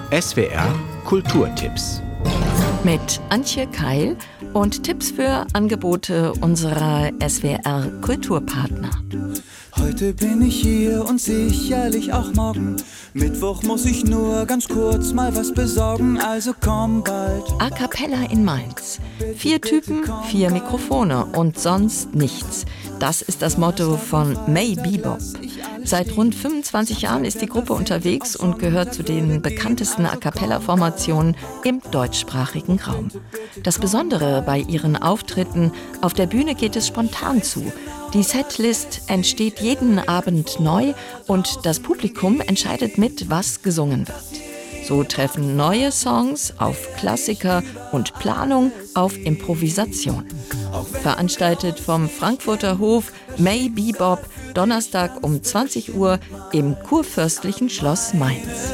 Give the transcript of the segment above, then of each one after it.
SWR Kulturtipps. Mit Antje Keil und Tipps für Angebote unserer SWR Kulturpartner. Heute bin ich hier und sicherlich auch morgen. Mittwoch muss ich nur ganz kurz mal was besorgen, also komm bald. A cappella in Mainz. 4 Typen, 4 Mikrofone und sonst nichts. Das ist das Motto von May Bebop. Seit rund 25 Jahren ist die Gruppe unterwegs und gehört zu den bekanntesten A cappella-Formationen im deutschsprachigen Raum. Das Besondere bei ihren Auftritten: auf der Bühne geht es spontan zu. Die Setlist entsteht jeden Abend neu und das Publikum entscheidet mit, was gesungen wird. So treffen neue Songs auf Klassiker und Planung auf Improvisation. Veranstaltet vom Frankfurter Hof May Bebop, Donnerstag um 20 Uhr im Kurfürstlichen Schloss Mainz.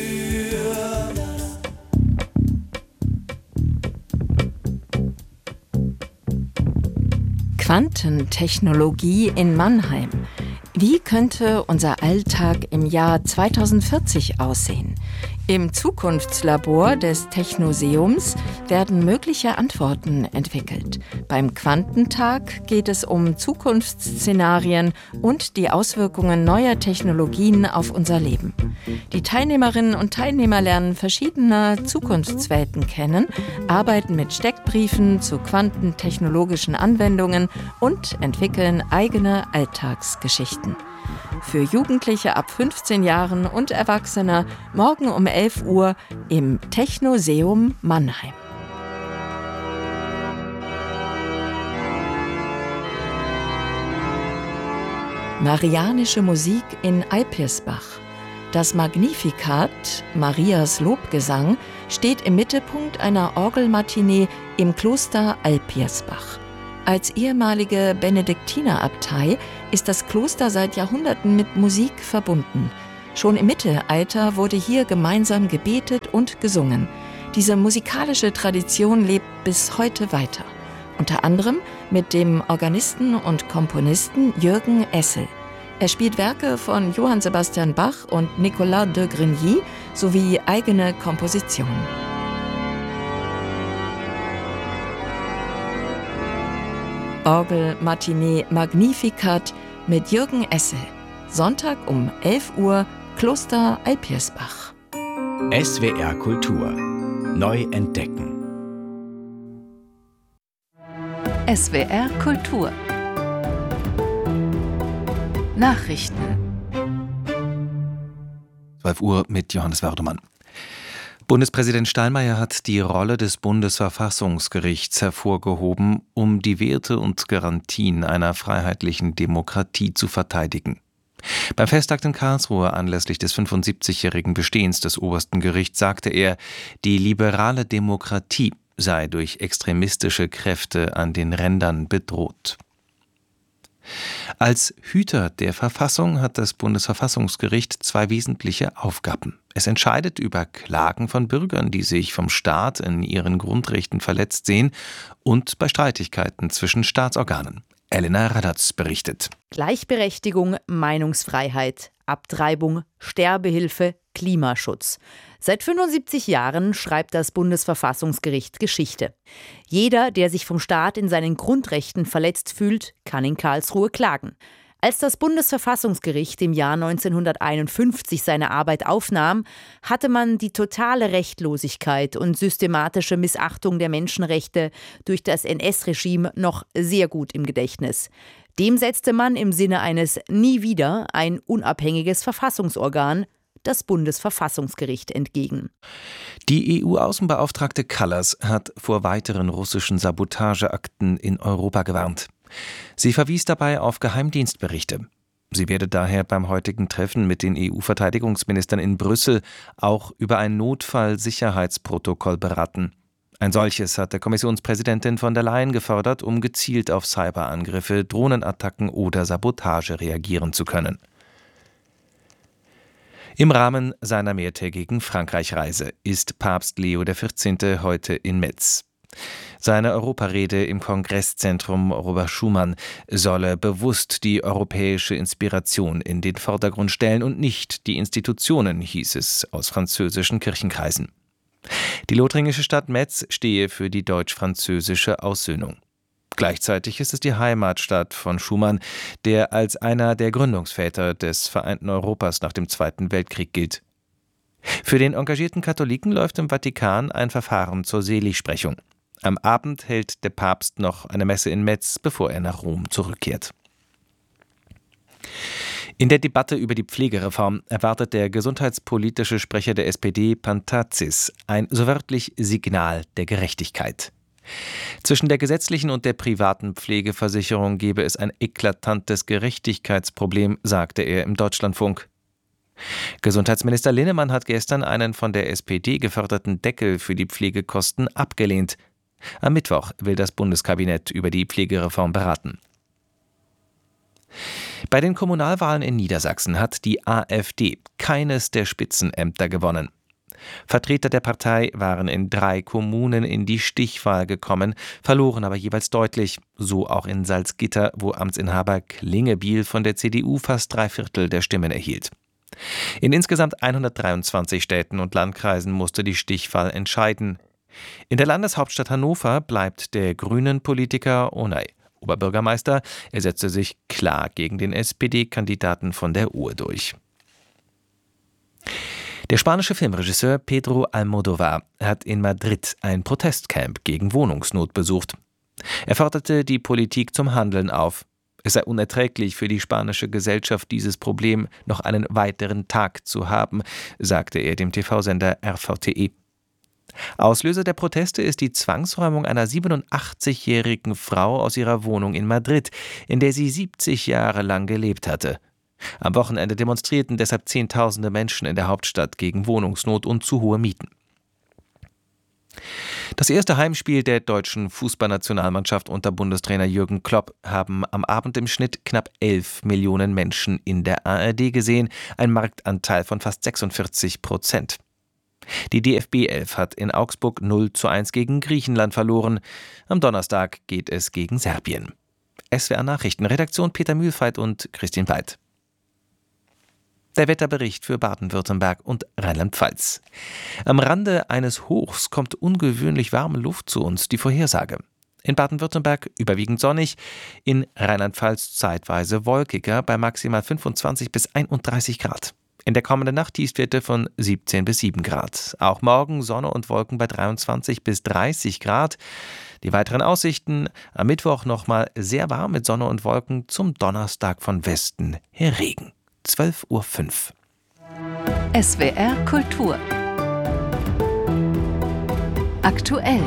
Quantentechnologie in Mannheim. Wie könnte unser Alltag im Jahr 2040 aussehen? Im Zukunftslabor des Technoseums werden mögliche Antworten entwickelt. Beim Quantentag geht es um Zukunftsszenarien und die Auswirkungen neuer Technologien auf unser Leben. Die Teilnehmerinnen und Teilnehmer lernen verschiedene Zukunftswelten kennen, arbeiten mit Steckbriefen zu quantentechnologischen Anwendungen und entwickeln eigene Alltagsgeschichten. Für Jugendliche ab 15 Jahren und Erwachsene morgen um 11 Uhr im Technoseum Mannheim. Marianische Musik in Alpirsbach. Das Magnificat, Marias Lobgesang, steht im Mittelpunkt einer Orgelmatinee im Kloster Alpirsbach. Als ehemalige Benediktinerabtei ist das Kloster seit Jahrhunderten mit Musik verbunden. Schon im Mittelalter wurde hier gemeinsam gebetet und gesungen. Diese musikalische Tradition lebt bis heute weiter. Unter anderem mit dem Organisten und Komponisten Jürgen Essel. Er spielt Werke von Johann Sebastian Bach und Nicolas de Grigny sowie eigene Kompositionen. Orgelmatinee Magnificat mit Jürgen Essel. Sonntag um 11 Uhr, Kloster Alpirsbach. SWR Kultur. Neu entdecken. SWR Kultur. Nachrichten. 12 Uhr mit Johannes Werdemann. Bundespräsident Steinmeier hat die Rolle des Bundesverfassungsgerichts hervorgehoben, um die Werte und Garantien einer freiheitlichen Demokratie zu verteidigen. Beim Festtag in Karlsruhe anlässlich des 75-jährigen Bestehens des obersten Gerichts sagte er, die liberale Demokratie sei durch extremistische Kräfte an den Rändern bedroht. Als Hüter der Verfassung hat das Bundesverfassungsgericht 2 wesentliche Aufgaben. Es entscheidet über Klagen von Bürgern, die sich vom Staat in ihren Grundrechten verletzt sehen, und bei Streitigkeiten zwischen Staatsorganen. Elena Radatz berichtet. Gleichberechtigung, Meinungsfreiheit, Abtreibung, Sterbehilfe, Klimaschutz. Seit 75 Jahren schreibt das Bundesverfassungsgericht Geschichte. Jeder, der sich vom Staat in seinen Grundrechten verletzt fühlt, kann in Karlsruhe klagen. Als das Bundesverfassungsgericht im Jahr 1951 seine Arbeit aufnahm, hatte man die totale Rechtlosigkeit und systematische Missachtung der Menschenrechte durch das NS-Regime noch sehr gut im Gedächtnis. Dem setzte man im Sinne eines Nie wieder ein unabhängiges Verfassungsorgan, das Bundesverfassungsgericht, entgegen. Die EU-Außenbeauftragte Kallas hat vor weiteren russischen Sabotageakten in Europa gewarnt. Sie verwies dabei auf Geheimdienstberichte. Sie werde daher beim heutigen Treffen mit den EU-Verteidigungsministern in Brüssel auch über ein Notfall-Sicherheitsprotokoll beraten. Ein solches hat der Kommissionspräsidentin von der Leyen gefordert, um gezielt auf Cyberangriffe, Drohnenattacken oder Sabotage reagieren zu können. Im Rahmen seiner mehrtägigen Frankreich-Reise ist Papst Leo XIV. Heute in Metz. Seine Europarede im Kongresszentrum Robert Schuman solle bewusst die europäische Inspiration in den Vordergrund stellen und nicht die Institutionen, hieß es aus französischen Kirchenkreisen. Die lothringische Stadt Metz stehe für die deutsch-französische Aussöhnung. Gleichzeitig ist es die Heimatstadt von Schuman, der als einer der Gründungsväter des vereinten Europas nach dem Zweiten Weltkrieg gilt. Für den engagierten Katholiken läuft im Vatikan ein Verfahren zur Seligsprechung. Am Abend hält der Papst noch eine Messe in Metz, bevor er nach Rom zurückkehrt. In der Debatte über die Pflegereform erwartet der gesundheitspolitische Sprecher der SPD, Pantazis, ein so wörtlich Signal der Gerechtigkeit. Zwischen der gesetzlichen und der privaten Pflegeversicherung gebe es ein eklatantes Gerechtigkeitsproblem, sagte er im Deutschlandfunk. Gesundheitsminister Linnemann hat gestern einen von der SPD geförderten Deckel für die Pflegekosten abgelehnt. Am Mittwoch will das Bundeskabinett über die Pflegereform beraten. Bei den Kommunalwahlen in Niedersachsen hat die AfD keines der Spitzenämter gewonnen. Vertreter der Partei waren in 3 Kommunen in die Stichwahl gekommen, verloren aber jeweils deutlich, so auch in Salzgitter, wo Amtsinhaber Klingebiel von der CDU fast 3/4 der Stimmen erhielt. In insgesamt 123 Städten und Landkreisen musste die Stichwahl entscheiden. In der Landeshauptstadt Hannover bleibt der Grünen-Politiker Onay Oberbürgermeister. Er setzte sich klar gegen den SPD-Kandidaten von der Uhr durch. Der spanische Filmregisseur Pedro Almodóvar hat in Madrid ein Protestcamp gegen Wohnungsnot besucht. Er forderte die Politik zum Handeln auf. Es sei unerträglich für die spanische Gesellschaft, dieses Problem noch einen weiteren Tag zu haben, sagte er dem TV-Sender RVTE. Auslöser der Proteste ist die Zwangsräumung einer 87-jährigen Frau aus ihrer Wohnung in Madrid, in der sie 70 Jahre lang gelebt hatte. Am Wochenende demonstrierten deshalb Zehntausende Menschen in der Hauptstadt gegen Wohnungsnot und zu hohe Mieten. Das erste Heimspiel der deutschen Fußballnationalmannschaft unter Bundestrainer Jürgen Klopp haben am Abend im Schnitt knapp 11 Millionen Menschen in der ARD gesehen, ein Marktanteil von fast 46%. Die DFB 11 hat in Augsburg 0:1 gegen Griechenland verloren. Am Donnerstag geht es gegen Serbien. SWR Nachrichten, Redaktion Peter Mühlfeit und Christine Weid. Der Wetterbericht für Baden-Württemberg und Rheinland-Pfalz. Am Rande eines Hochs kommt ungewöhnlich warme Luft zu uns, die Vorhersage. In Baden-Württemberg überwiegend sonnig, in Rheinland-Pfalz zeitweise wolkiger bei maximal 25 bis 31 Grad. In der kommenden Nacht Tiefstwerte von 17 bis 7 Grad. Auch morgen Sonne und Wolken bei 23 bis 30 Grad. Die weiteren Aussichten: am Mittwoch nochmal sehr warm mit Sonne und Wolken, zum Donnerstag von Westen her Regen. 12:05 Uhr. SWR Kultur. Aktuell.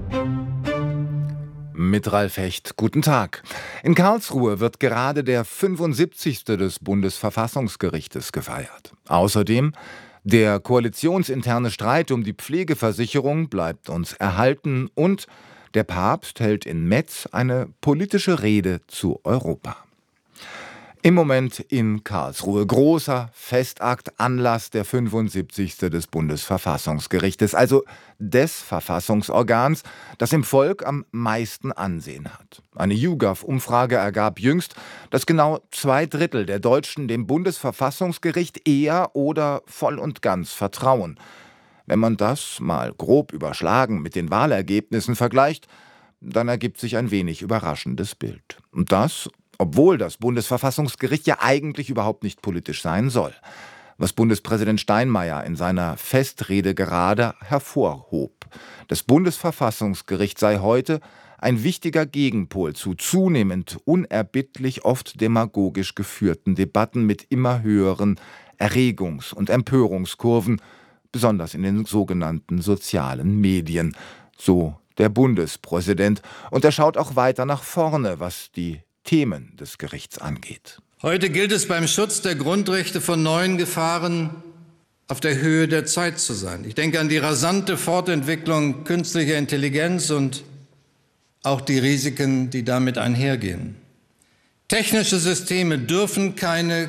Mit Ralf Hecht, guten Tag. In Karlsruhe wird gerade der 75. des Bundesverfassungsgerichtes gefeiert. Außerdem, der koalitionsinterne Streit um die Pflegeversicherung bleibt uns erhalten und der Papst hält in Metz eine politische Rede zu Europa. Im Moment in Karlsruhe großer Festakt, Anlass der 75. des Bundesverfassungsgerichtes, also des Verfassungsorgans, das im Volk am meisten Ansehen hat. Eine YouGov-Umfrage ergab jüngst, dass genau 2/3 der Deutschen dem Bundesverfassungsgericht eher oder voll und ganz vertrauen. Wenn man das mal grob überschlagen mit den Wahlergebnissen vergleicht, dann ergibt sich ein wenig überraschendes Bild. Und das, obwohl das Bundesverfassungsgericht ja eigentlich überhaupt nicht politisch sein soll, was Bundespräsident Steinmeier in seiner Festrede gerade hervorhob. Das Bundesverfassungsgericht sei heute ein wichtiger Gegenpol zu zunehmend unerbittlich, oft demagogisch geführten Debatten mit immer höheren Erregungs- und Empörungskurven, besonders in den sogenannten sozialen Medien. So der Bundespräsident. Und er schaut auch weiter nach vorne, was die Themen des Gerichts angeht. Heute gilt es beim Schutz der Grundrechte von neuen Gefahren auf der Höhe der Zeit zu sein. Ich denke an die rasante Fortentwicklung künstlicher Intelligenz und auch die Risiken, die damit einhergehen. Technische Systeme dürfen keine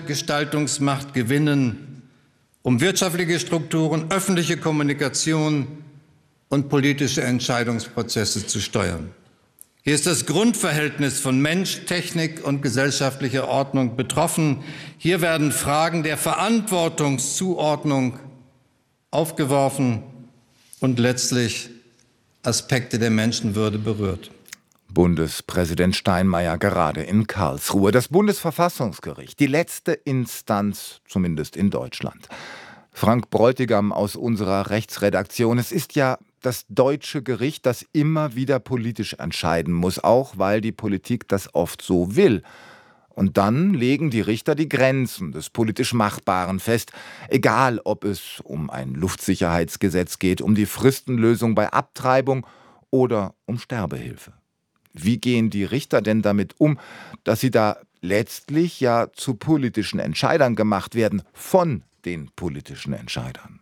und politische Entscheidungsprozesse zu steuern. Hier ist das Grundverhältnis von Mensch, Technik und gesellschaftlicher Ordnung betroffen. Hier werden Fragen der Verantwortungszuordnung aufgeworfen und letztlich Aspekte der Menschenwürde berührt. Bundespräsident Steinmeier gerade in Karlsruhe. Das Bundesverfassungsgericht, die letzte Instanz, zumindest in Deutschland. Frank Bräutigam aus unserer Rechtsredaktion. Es ist ja das deutsche Gericht, das immer wieder politisch entscheiden muss, auch weil die Politik das oft so will. Und dann legen die Richter die Grenzen des politisch Machbaren fest, egal ob es um ein Luftsicherheitsgesetz geht, um die Fristenlösung bei Abtreibung oder um Sterbehilfe. Wie gehen die Richter denn damit um, dass sie da letztlich ja zu politischen Entscheidern gemacht werden von den politischen Entscheidern?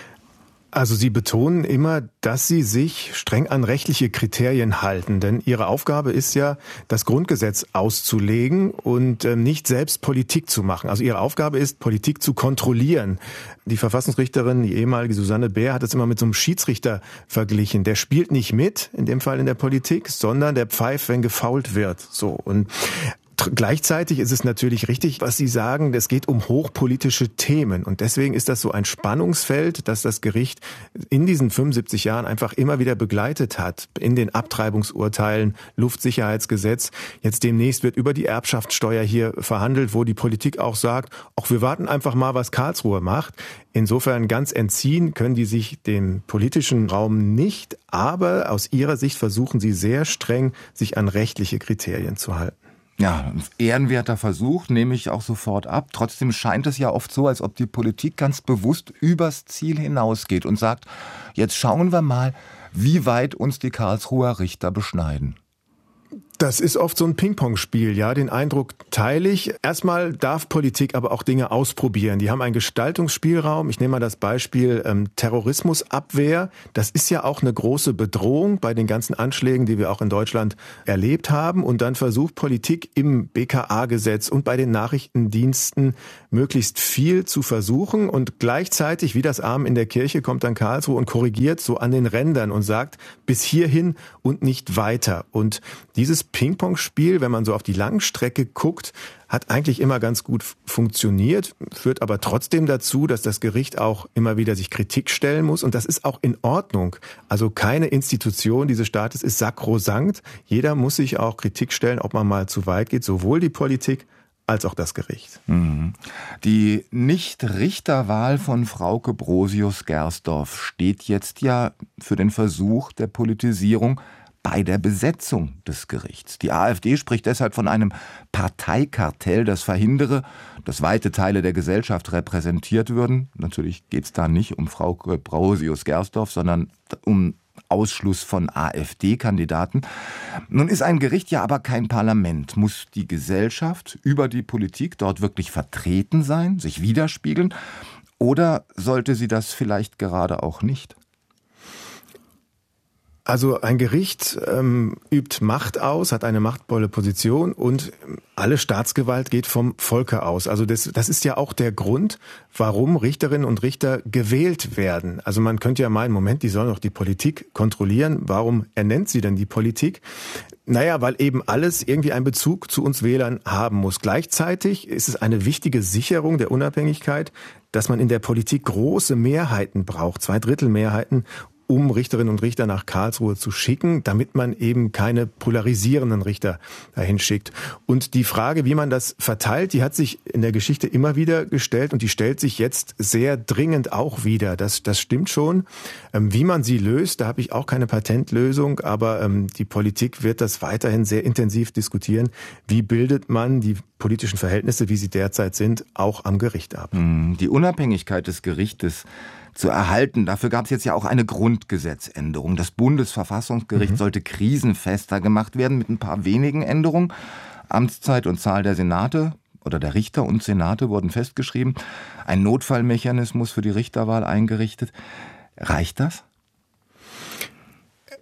Also Sie betonen immer, dass Sie sich streng an rechtliche Kriterien halten, denn Ihre Aufgabe ist ja, das Grundgesetz auszulegen und nicht selbst Politik zu machen. Also Ihre Aufgabe ist, Politik zu kontrollieren. Die Verfassungsrichterin, die ehemalige Susanne Bär, hat es immer mit so einem Schiedsrichter verglichen. Der spielt nicht mit, in dem Fall in der Politik, sondern der pfeift, wenn gefoult wird. So, und gleichzeitig ist es natürlich richtig, was Sie sagen, es geht um hochpolitische Themen. Und deswegen ist das so ein Spannungsfeld, das das Gericht in diesen 75 Jahren einfach immer wieder begleitet hat. In den Abtreibungsurteilen, Luftsicherheitsgesetz. Jetzt demnächst wird über die Erbschaftssteuer hier verhandelt, wo die Politik auch sagt, auch wir warten einfach mal, was Karlsruhe macht. Insofern ganz entziehen können die sich dem politischen Raum nicht. Aber aus ihrer Sicht versuchen sie sehr streng, sich an rechtliche Kriterien zu halten. Ja, ein ehrenwerter Versuch, nehme ich auch sofort ab. Trotzdem scheint es ja oft so, als ob die Politik ganz bewusst übers Ziel hinausgeht und sagt, jetzt schauen wir mal, wie weit uns die Karlsruher Richter beschneiden. Das ist oft so ein Ping-Pong-Spiel, ja, den Eindruck teile ich. Erstmal darf Politik aber auch Dinge ausprobieren. Die haben einen Gestaltungsspielraum. Ich nehme mal das Beispiel Terrorismusabwehr. Das ist ja auch eine große Bedrohung bei den ganzen Anschlägen, die wir auch in Deutschland erlebt haben. Und dann versucht Politik im BKA-Gesetz und bei den Nachrichtendiensten möglichst viel zu versuchen. Und gleichzeitig, wie das Amen in der Kirche, kommt dann Karlsruhe und korrigiert so an den Rändern und sagt, bis hierhin und nicht weiter. Und dieses Ping-Pong-Spiel, wenn man so auf die Langstrecke guckt, hat eigentlich immer ganz gut funktioniert, führt aber trotzdem dazu, dass das Gericht auch immer wieder sich Kritik stellen muss. Und das ist auch in Ordnung. Also keine Institution dieses Staates ist sakrosankt. Jeder muss sich auch Kritik stellen, ob man mal zu weit geht, sowohl die Politik als auch das Gericht. Die Nicht-Richterwahl von Frauke Brosius-Gersdorf steht jetzt ja für den Versuch der Politisierung bei der Besetzung des Gerichts. Die AfD spricht deshalb von einem Parteikartell, das verhindere, dass weite Teile der Gesellschaft repräsentiert würden. Natürlich geht es da nicht um Frauke Brosius-Gersdorf, sondern um Ausschluss von AfD-Kandidaten. Nun ist ein Gericht ja aber kein Parlament. Muss die Gesellschaft über die Politik dort wirklich vertreten sein, sich widerspiegeln? Oder sollte sie das vielleicht gerade auch nicht? Also ein Gericht übt Macht aus, hat eine machtvolle Position und alle Staatsgewalt geht vom Volke aus. Also das ist ja auch der Grund, warum Richterinnen und Richter gewählt werden. Also man könnte ja meinen, Moment, die sollen doch die Politik kontrollieren. Warum ernennt sie denn die Politik? Naja, weil eben alles irgendwie einen Bezug zu uns Wählern haben muss. Gleichzeitig ist es eine wichtige Sicherung der Unabhängigkeit, dass man in der Politik große Mehrheiten braucht, 2/3 Mehrheiten, um Richterinnen und Richter nach Karlsruhe zu schicken, damit man eben keine polarisierenden Richter dahin schickt. Und die Frage, wie man das verteilt, die hat sich in der Geschichte immer wieder gestellt und die stellt sich jetzt sehr dringend auch wieder. Das stimmt schon. Wie man sie löst, da habe ich auch keine Patentlösung, aber die Politik wird das weiterhin sehr intensiv diskutieren. Wie bildet man die politischen Verhältnisse, wie sie derzeit sind, auch am Gericht ab? Die Unabhängigkeit des Gerichtes zu erhalten. Dafür gab es jetzt ja auch eine Grundgesetzänderung. Das Bundesverfassungsgericht sollte krisenfester gemacht werden mit ein paar wenigen Änderungen. Amtszeit und Zahl der Senate oder der Richter und Senate wurden festgeschrieben. Ein Notfallmechanismus für die Richterwahl eingerichtet. Reicht das?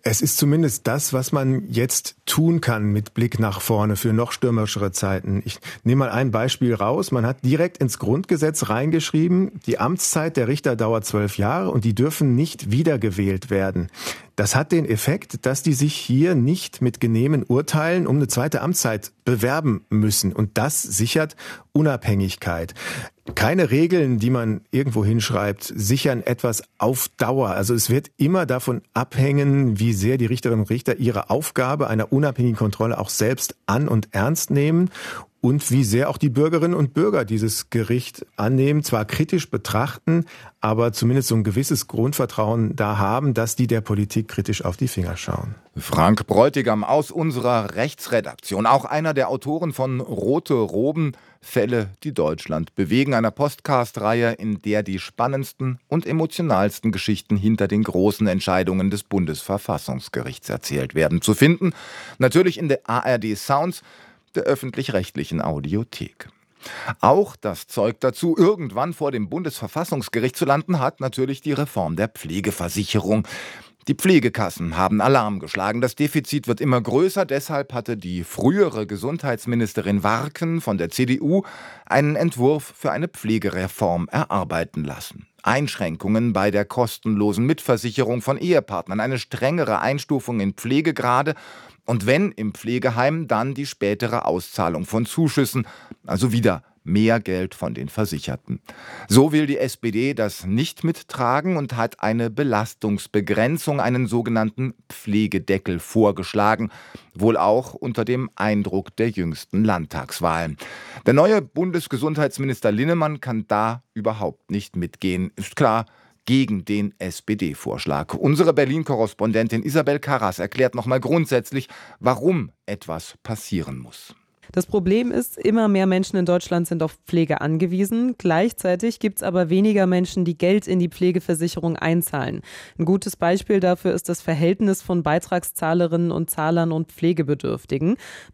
Es ist zumindest das, was man jetzt tun kann mit Blick nach vorne für noch stürmischere Zeiten. Ich nehme mal ein Beispiel raus. Man hat direkt ins Grundgesetz reingeschrieben, die Amtszeit der Richter dauert 12 Jahre und die dürfen nicht wiedergewählt werden. Das hat den Effekt, dass die sich hier nicht mit genehmen Urteilen um eine zweite Amtszeit bewerben müssen. Und das sichert Unabhängigkeit. Keine Regeln, die man irgendwo hinschreibt, sichern etwas auf Dauer. Also es wird immer davon abhängen, wie sehr die Richterinnen und Richter ihre Aufgabe einer unabhängigen Kontrolle auch selbst an und ernst nehmen und wie sehr auch die Bürgerinnen und Bürger dieses Gericht annehmen, zwar kritisch betrachten, aber zumindest so ein gewisses Grundvertrauen da haben, dass die der Politik kritisch auf die Finger schauen. Frank Bräutigam aus unserer Rechtsredaktion, auch einer der Autoren von Rote Roben, Fälle, die Deutschland bewegen, einer Podcast-Reihe, in der die spannendsten und emotionalsten Geschichten hinter den großen Entscheidungen des Bundesverfassungsgerichts erzählt werden. Zu finden natürlich in der ARD Sounds, der öffentlich-rechtlichen Audiothek. Auch das Zeug dazu, irgendwann vor dem Bundesverfassungsgericht zu landen, hat natürlich die Reform der Pflegeversicherung. Die Pflegekassen haben Alarm geschlagen. Das Defizit wird immer größer. Deshalb hatte die frühere Gesundheitsministerin Warken von der CDU einen Entwurf für eine Pflegereform erarbeiten lassen. Einschränkungen bei der kostenlosen Mitversicherung von Ehepartnern, eine strengere Einstufung in Pflegegrade und wenn im Pflegeheim, dann die spätere Auszahlung von Zuschüssen, also wieder mehr Geld von den Versicherten. So will die SPD das nicht mittragen und hat eine Belastungsbegrenzung, einen sogenannten Pflegedeckel vorgeschlagen, wohl auch unter dem Eindruck der jüngsten Landtagswahlen. Der neue Bundesgesundheitsminister Linnemann kann da überhaupt nicht mitgehen, ist klar, gegen den SPD-Vorschlag. Unsere Berlin-Korrespondentin Isabel Karras erklärt nochmal grundsätzlich, warum etwas passieren muss. Das Problem ist, immer mehr Menschen in Deutschland sind auf Pflege angewiesen. Gleichzeitig gibt es aber weniger Menschen, die Geld in die Pflegeversicherung einzahlen. Ein gutes Beispiel dafür ist das Verhältnis von Beitragszahlerinnen und Zahlern und Pflegebedürftigen.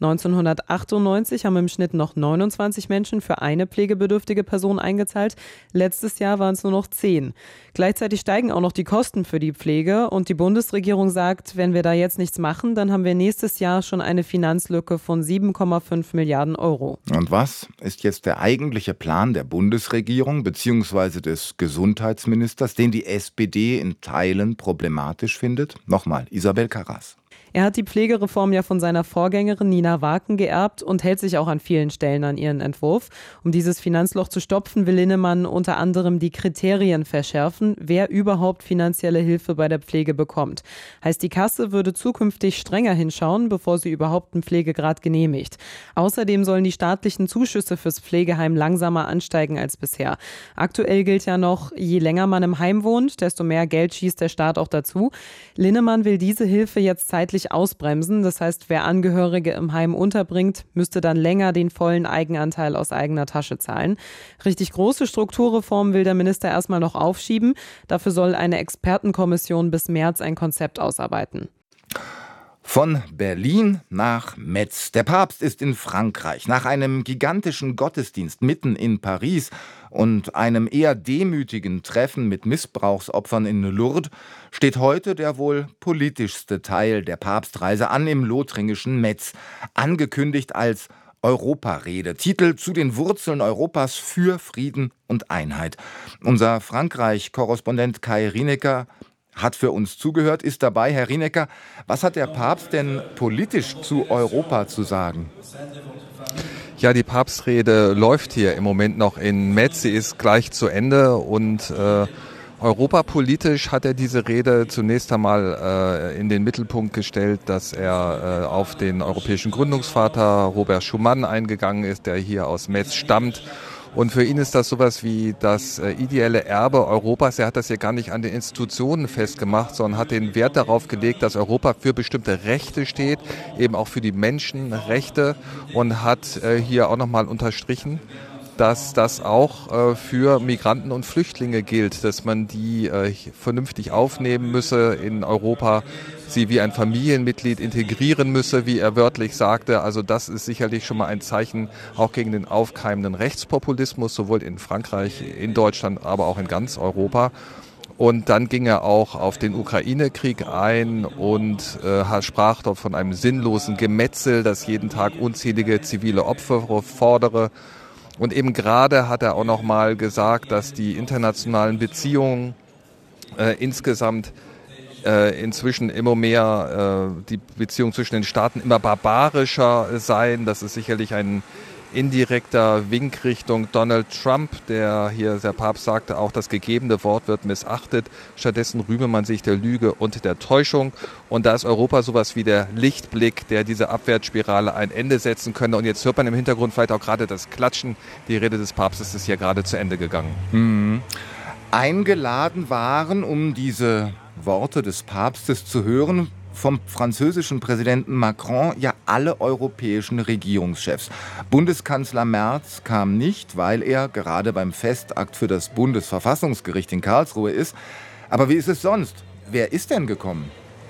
1998 haben im Schnitt noch 29 Menschen für eine pflegebedürftige Person eingezahlt. Letztes Jahr waren es nur noch 10. Gleichzeitig steigen auch noch die Kosten für die Pflege und die Bundesregierung sagt, wenn wir da jetzt nichts machen, dann haben wir nächstes Jahr schon eine Finanzlücke von 7,5 Milliarden Euro. Und was ist jetzt der eigentliche Plan der Bundesregierung bzw. des Gesundheitsministers, den die SPD in Teilen problematisch findet? Nochmal, Isabel Karras. Er hat die Pflegereform ja von seiner Vorgängerin Nina Warken geerbt und hält sich auch an vielen Stellen an ihren Entwurf. Um dieses Finanzloch zu stopfen, will Linnemann unter anderem die Kriterien verschärfen, wer überhaupt finanzielle Hilfe bei der Pflege bekommt. Heißt, die Kasse würde zukünftig strenger hinschauen, bevor sie überhaupt einen Pflegegrad genehmigt. Außerdem sollen die staatlichen Zuschüsse fürs Pflegeheim langsamer ansteigen als bisher. Aktuell gilt ja noch, je länger man im Heim wohnt, desto mehr Geld schießt der Staat auch dazu. Linnemann will diese Hilfe jetzt zeitlich ausbremsen. Das heißt, wer Angehörige im Heim unterbringt, müsste dann länger den vollen Eigenanteil aus eigener Tasche zahlen. Richtig große Strukturreformen will der Minister erstmal noch aufschieben. Dafür soll eine Expertenkommission bis März ein Konzept ausarbeiten. Von Berlin nach Metz. Der Papst ist in Frankreich. Nach einem gigantischen Gottesdienst mitten in Paris und einem eher demütigen Treffen mit Missbrauchsopfern in Lourdes steht heute der wohl politischste Teil der Papstreise an im lothringischen Metz, angekündigt als Europarede. Titel: Zu den Wurzeln Europas für Frieden und Einheit. Unser Frankreich-Korrespondent Kai Rienecker hat für uns zugehört, ist dabei. Herr Rienecker, was hat der Papst denn politisch zu Europa zu sagen? Ja, die Papstrede läuft hier im Moment noch in Metz. Sie ist gleich zu Ende und europapolitisch hat er diese Rede zunächst einmal in den Mittelpunkt gestellt, dass er auf den europäischen Gründungsvater Robert Schuman eingegangen ist, der hier aus Metz stammt. Und für ihn ist das sowas wie das ideelle Erbe Europas. Er hat das ja gar nicht an den Institutionen festgemacht, sondern hat den Wert darauf gelegt, dass Europa für bestimmte Rechte steht, eben auch für die Menschenrechte, und hat hier auch nochmal unterstrichen, dass das auch für Migranten und Flüchtlinge gilt, dass man die vernünftig aufnehmen müsse in Europa, sie wie ein Familienmitglied integrieren müsse, wie er wörtlich sagte. Also das ist sicherlich schon mal ein Zeichen auch gegen den aufkeimenden Rechtspopulismus, sowohl in Frankreich, in Deutschland, aber auch in ganz Europa. Und dann ging er auch auf den Ukraine-Krieg ein und sprach dort von einem sinnlosen Gemetzel, das jeden Tag unzählige zivile Opfer fordere. Und eben gerade hat er auch noch mal gesagt, dass die internationalen Beziehungen insgesamt inzwischen immer mehr die Beziehungen zwischen den Staaten immer barbarischer seien. Das ist sicherlich ein indirekter Wink Richtung Donald Trump, der Papst sagte, auch das gegebene Wort wird missachtet. Stattdessen rühme man sich der Lüge und der Täuschung. Und da ist Europa sowas wie der Lichtblick, der diese Abwärtsspirale ein Ende setzen könne. Und jetzt hört man im Hintergrund vielleicht auch gerade das Klatschen. Die Rede des Papstes ist hier gerade zu Ende gegangen. Mhm. Eingeladen waren, um diese Worte des Papstes zu hören, vom französischen Präsidenten Macron ja alle europäischen Regierungschefs. Bundeskanzler Merz kam nicht, weil er gerade beim Festakt für das Bundesverfassungsgericht in Karlsruhe ist. Aber wie ist es sonst? Wer ist denn gekommen?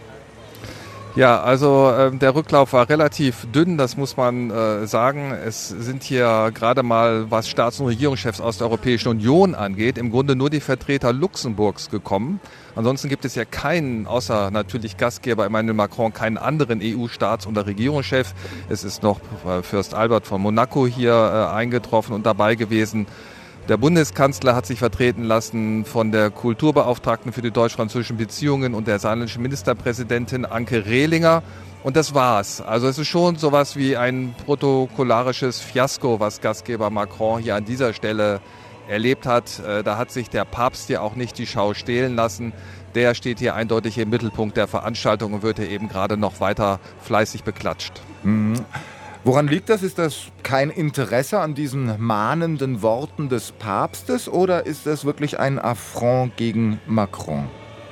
Ja, also der Rücklauf war relativ dünn, das muss man sagen. Es sind hier gerade mal, was Staats- und Regierungschefs aus der Europäischen Union angeht, im Grunde nur die Vertreter Luxemburgs gekommen. Ansonsten gibt es ja keinen, außer natürlich Gastgeber Emmanuel Macron, keinen anderen EU-Staats- oder Regierungschef. Es ist noch Fürst Albert von Monaco hier eingetroffen und dabei gewesen. Der Bundeskanzler hat sich vertreten lassen von der Kulturbeauftragten für die deutsch-französischen Beziehungen und der saarländischen Ministerpräsidentin Anke Rehlinger. Und das war's. Also es ist schon sowas wie ein protokollarisches Fiasko, was Gastgeber Macron hier an dieser Stelle erlebt hat. Da hat sich der Papst ja auch nicht die Schau stehlen lassen. Der steht hier eindeutig im Mittelpunkt der Veranstaltung und wird hier eben gerade noch weiter fleißig beklatscht. Mhm. Woran liegt das? Ist das kein Interesse an diesen mahnenden Worten des Papstes oder ist das wirklich ein Affront gegen Macron?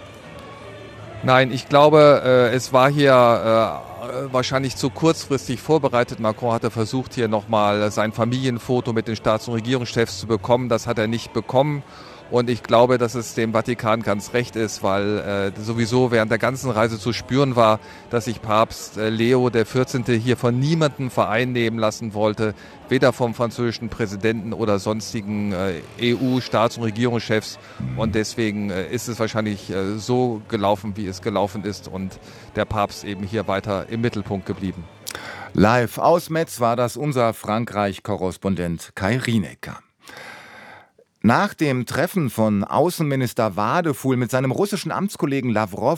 Nein, ich glaube, es war hier wahrscheinlich zu kurzfristig vorbereitet. Macron hatte versucht, hier nochmal sein Familienfoto mit den Staats- und Regierungschefs zu bekommen. Das hat er nicht bekommen. Und ich glaube, dass es dem Vatikan ganz recht ist, weil sowieso während der ganzen Reise zu spüren war, dass sich Papst Leo XIV. Hier von niemandem vereinnehmen lassen wollte, weder vom französischen Präsidenten oder sonstigen EU-Staats- und Regierungschefs. Und deswegen ist es wahrscheinlich so gelaufen, wie es gelaufen ist und der Papst eben hier weiter im Mittelpunkt geblieben. Live aus Metz war das unser Frankreich-Korrespondent Kai Rienecker. Nach dem Treffen von Außenminister Wadefuhl mit seinem russischen Amtskollegen Lawrow